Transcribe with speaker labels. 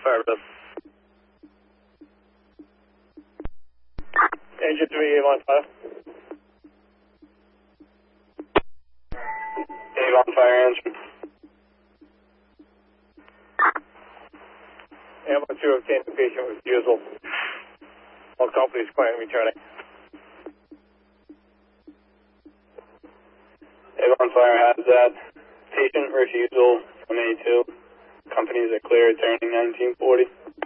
Speaker 1: Affirmative. Engine 3, Avon Fire.
Speaker 2: Avon Fire answer.
Speaker 1: Avon 2 obtained the patient refusal. All companies quiet and returning.
Speaker 2: Avon Fire has that. Patient refusal from A2. Companies are clear, returning 1940.